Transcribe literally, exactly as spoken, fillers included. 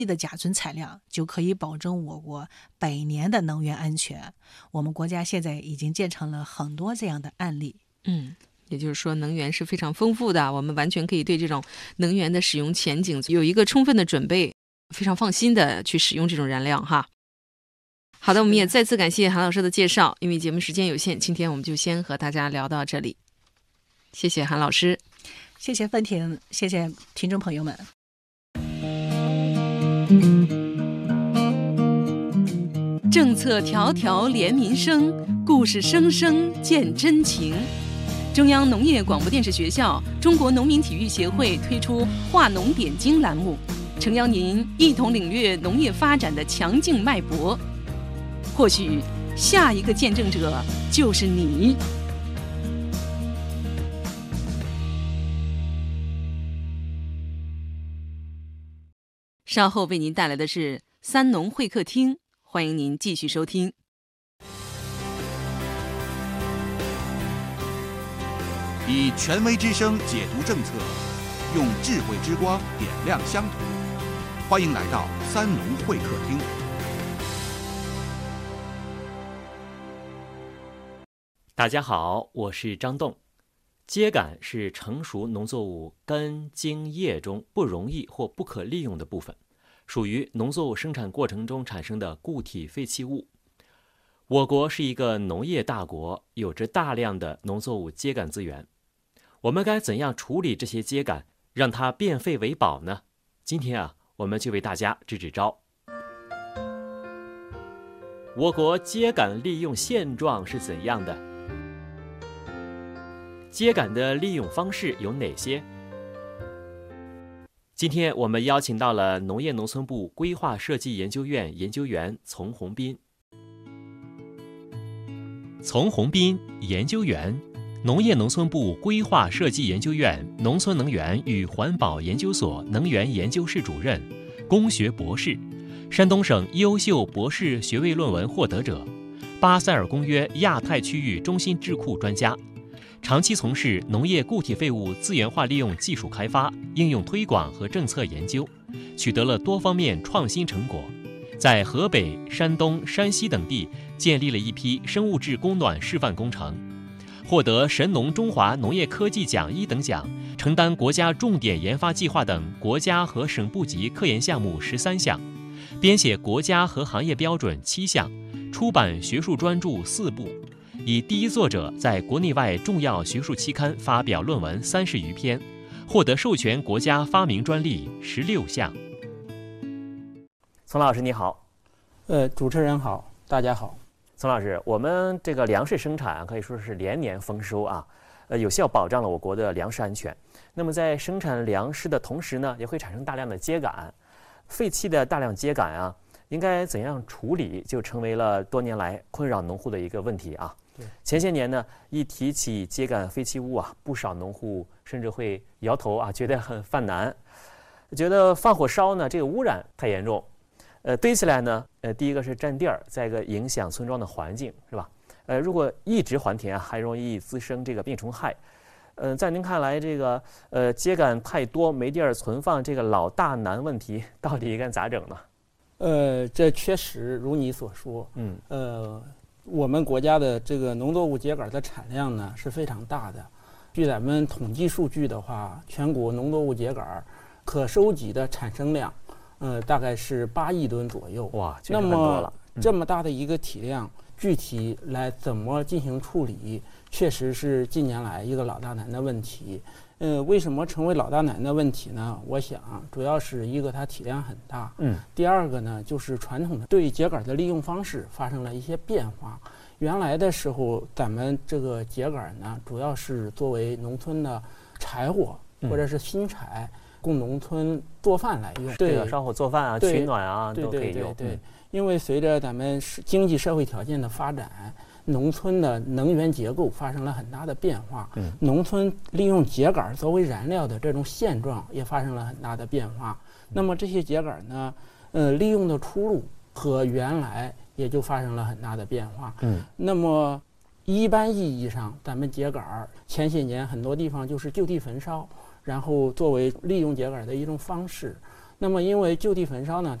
的甲醇产量就可以保证我国百年的能源安全。我们国家现在已经建成了很多这样的案例。 嗯，也就是说能源是非常丰富的，我们完全可以对这种能源的使用前景有一个充分的准备，非常放心的去使用这种燃料哈。好的，我们也再次感谢韩老师的介绍，因为节目时间有限，今天我们就先和大家聊到这里。谢谢韩老师。 谢谢芬婷，谢谢听众朋友们。 政策条条连民生，故事声声见真情。中央农业广播电视学校、中国农民体育协会推出话农点睛栏目，诚邀您一同领略农业发展的强劲脉搏。或许下一个见证者就是你。稍后为您带来的是三农会客厅，欢迎您继续收听。 以权威之声解读政策，用智慧之光点亮乡土。欢迎来到三农会客厅。 大家好，我是张栋。秸秆是成熟农作物根茎叶中不容易或不可利用的部分，属于农作物生产过程中产生的固体废弃物。我国是一个农业大国，有着大量的农作物秸秆资源。我们该怎样处理这些秸秆，让它变废为宝呢？今天啊，我们就为大家支支招。我国秸秆利用现状是怎样的？秸秆的利用方式有哪些？今天我们邀请到了农业农村部规划设计研究院研究员丛宏斌。丛宏斌研究员，农业农村部规划设计研究院农村能源与环保研究所能源研究室主任，工学博士，山东省优秀博士学位论文获得者，巴塞尔公约亚太区域中心智库专家。长期从事农业固体废物资源化利用技术开发、应用推广和政策研究，取得了多方面创新成果，在河北、山东、山西等地建立了一批生物质供暖示范工程，获得神农中华农业科技奖一等奖，承担国家重点研发计划等国家和省部级科研项目十三项，编写国家和行业标准七项，出版学术专著四部。以第一作者在国内外重要学术期刊发表论文三十余篇，获得授权国家发明专利十六项。丛老师你好。 呃，主持人好，大家好。 丛老师，我们这个粮食生产可以说是连年丰收啊，呃，有效保障了我国的粮食安全。那么在生产粮食的同时呢，也会产生大量的秸秆，废弃的大量秸秆啊，应该怎样处理，就成为了多年来困扰农户的一个问题啊。前些年呢，一提起秸秆废弃物啊，不少农户甚至会摇头啊，觉得很犯难，觉得放火烧呢，这个污染太严重，呃，堆起来呢，呃，第一个是占地儿，再一个影响村庄的环境，是吧？呃，如果一直还田啊，还容易滋生这个病虫害。呃，在您看来，这个呃秸秆太多没地儿存放，这个老大难问题到底该咋整呢？ 呃，这确实如你所说，嗯，呃。我们国家的这个农作物秸秆的产量呢是非常大的。据咱们统计数据的话，全国农作物秸秆可收集的产生量，呃，大概是八亿吨左右。 哇，确实很多了。 那么这么大的一个体量，嗯、具体来怎么进行处理，确实是近年来一个老大难的问题。呃，为什么成为老大难的问题呢？我想主要是一个它体量很大，嗯，第二个呢就是传统的对秸秆的利用方式发生了一些变化。原来的时候，咱们这个秸秆呢，主要是作为农村的柴火或者是新柴，嗯、供农村做饭来用。 对，烧火做饭啊，取暖啊，都可以用。 对对对对，因为随着咱们经济社会条件的发展，农村的能源结构发生了很大的变化，嗯，农村利用秸秆作为燃料的这种现状也发生了很大的变化。嗯、那么这些秸秆呢，呃，利用的出路和原来也就发生了很大的变化。嗯，那么一般意义上，咱们秸秆前些年很多地方就是就地焚烧，然后作为利用秸秆的一种方式。 那么因为就地焚烧呢，